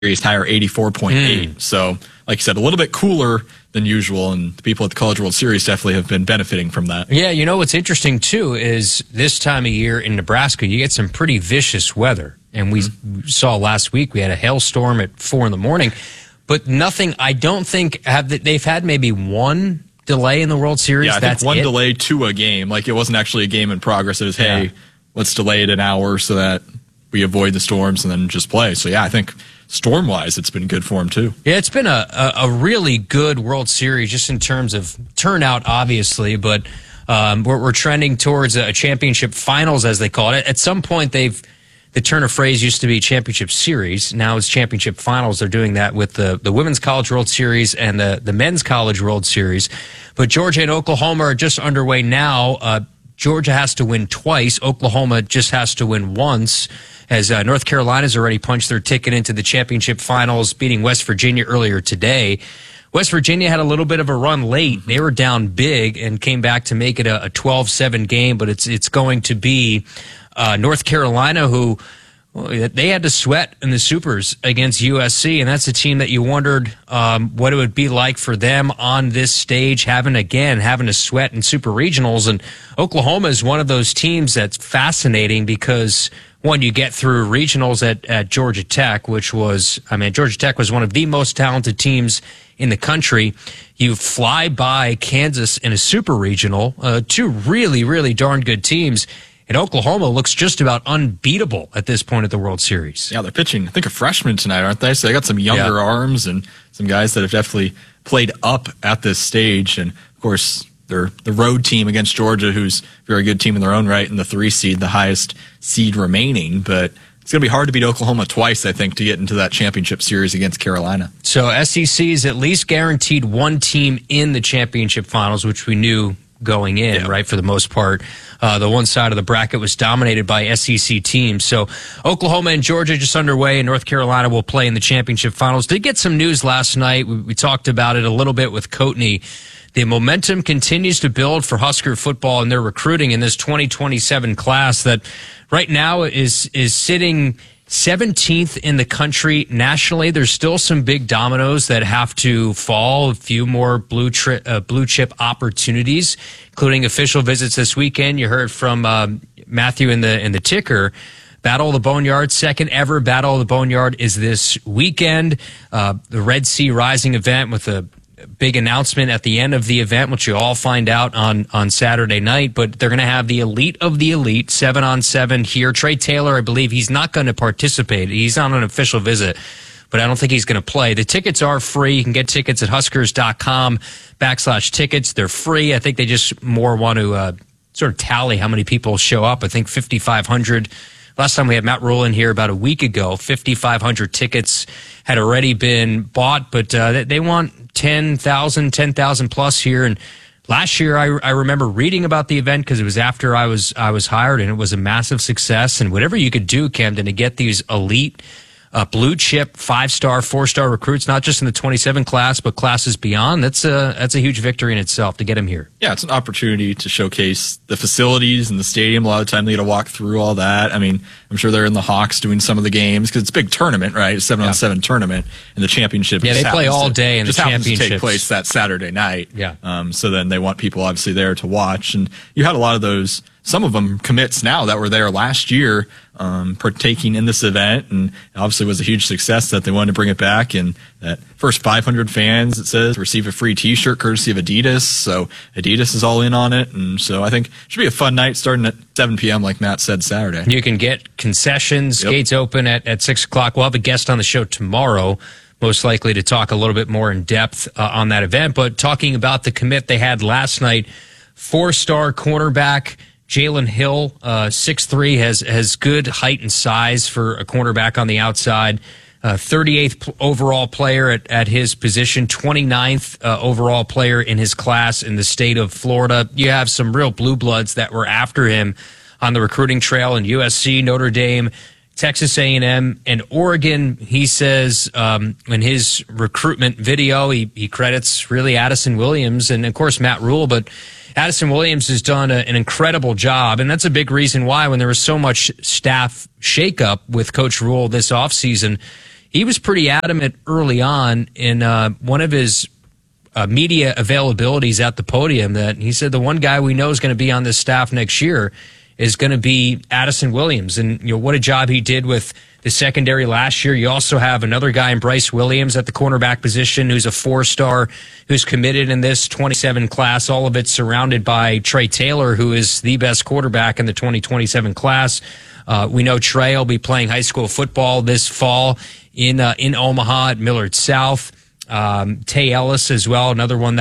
series higher, 84.8. So, like you said, a little bit cooler than usual, and the people at the College World Series definitely have been benefiting from that. Yeah, you know what's interesting, too, is this time of year in Nebraska, you get some pretty vicious weather. And we saw last week, we had a hailstorm at 4 in the morning. But nothing, I don't think, they've had maybe one delay in the World Series. Yeah, I think one delay to a game. Like, it wasn't actually a game in progress. It was, hey, let's delay it an hour so that we avoid the storms and then just play. So, yeah, I think storm-wise, it's been good for them, too. Yeah, it's been a really good World Series just in terms of turnout, obviously, but we're trending towards a championship finals, as they call it. At some point, the turn of phrase used to be championship series. Now it's championship finals. They're doing that with the Women's College World Series and the Men's College World Series. But Georgia and Oklahoma are just underway now. Georgia has to win twice. Oklahoma just has to win once, as North Carolina's already punched their ticket into the championship finals, beating West Virginia earlier today. West Virginia had a little bit of a run late. They were down big and came back to make it a 12-7 game, but it's going to be North Carolina, who they had to sweat in the Supers against USC, and that's a team that you wondered what it would be like for them on this stage, having to sweat in Super Regionals. And Oklahoma is one of those teams that's fascinating because, one, you get through regionals at Georgia Tech, Georgia Tech was one of the most talented teams in the country. You fly by Kansas in a Super Regional, two really, really darn good teams. And Oklahoma looks just about unbeatable at this point at the World Series. Yeah, they're pitching, I think, a freshman tonight, aren't they? So they got some younger arms and some guys that have definitely played up at this stage. And, of course, they're the road team against Georgia, who's a very good team in their own right, and the 3 seed, the highest seed remaining. But it's going to be hard to beat Oklahoma twice, I think, to get into that championship series against Carolina. So SEC is at least guaranteed one team in the championship finals, which we knew going in, right, for the most part. The one side of the bracket was dominated by SEC teams. So Oklahoma and Georgia just underway, and North Carolina will play in the championship finals. Did get some news last night. We talked about it a little bit with Coatney. The momentum continues to build for Husker football and their recruiting in this 2027 class that right now is sitting 17th in the country nationally. There's still some big dominoes that have to fall, a few more blue chip opportunities, including official visits this weekend. You heard from Matthew in the ticker. Battle of the Boneyard, second ever Battle of the Boneyard is this weekend. The Red Sea Rising event with a big announcement at the end of the event, which you'll all find out on Saturday night. But they're going to have the elite of the elite, 7-on-7 here. Trey Taylor, I believe he's not going to participate. He's on an official visit, but I don't think he's going to play. The tickets are free. You can get tickets at huskers.com/tickets. They're free. I think they just more want to sort of tally how many people show up. I think 5,500. Last time we had Matt Rule in here about a week ago, 5,500 tickets had already been bought, but they want 10,000 plus here. And last year, I remember reading about the event because it was after I was hired, and it was a massive success. And whatever you could do, Camden, to get these elite blue chip 5-star, 4-star recruits, not just in the 27 class, but classes beyond. That's a huge victory in itself to get them here. Yeah, it's an opportunity to showcase the facilities and the stadium. A lot of the time they get to walk through all that. I mean, I'm sure they're in the Hawks doing some of the games because it's a big tournament, right? It's 7-on-7 tournament, and the championship. Yeah, they play all day in the championship. Just happens to take place that Saturday night. Yeah. So then they want people obviously there to watch, and you had a lot of those. Some of them commits now that were there last year, partaking in this event, and obviously was a huge success that they wanted to bring it back. And that first 500 fans, it says, receive a free T-shirt courtesy of Adidas. So Adidas is all in on it, and so I think it should be a fun night starting at 7 p.m. like Matt said Saturday. You can get concessions. Gates open at 6 o'clock. We'll have a guest on the show tomorrow, most likely to talk a little bit more in depth on that event. But talking about the commit they had last night, 4-star cornerback Jalen Hill, 6'3", has good height and size for a cornerback on the outside. 38th overall player at his position, 29th overall player in his class in the state of Florida. You have some real blue bloods that were after him on the recruiting trail in USC, Notre Dame, Texas A&M, and Oregon. He says in his recruitment video, he credits really Addison Williams and, of course, Matt Rule, but Addison Williams has done an incredible job, and that's a big reason why when there was so much staff shakeup with Coach Rule this offseason, he was pretty adamant early on in one of his media availabilities at the podium that he said the one guy we know is going to be on this staff next year is going to be Addison Williams. And, what a job he did with the secondary last year. You also have another guy in Bryce Williams at the cornerback position who's a 4-star, who's committed in this 27 class. All of it surrounded by Trey Taylor, who is the best quarterback in the 2027 class. We know Trey will be playing high school football this fall in Omaha at Millard South. Tay Ellis as well, another one